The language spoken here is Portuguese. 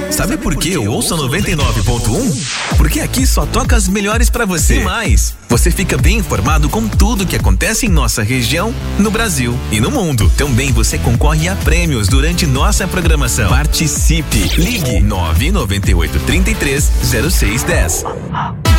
Sabe por que eu ouço 99.1? Porque aqui só toca as melhores pra você. E mais, você fica bem informado com tudo que acontece em nossa região, no Brasil e no mundo. Também você concorre a prêmios durante nossa programação. Participe. Ligue 998 33 0610.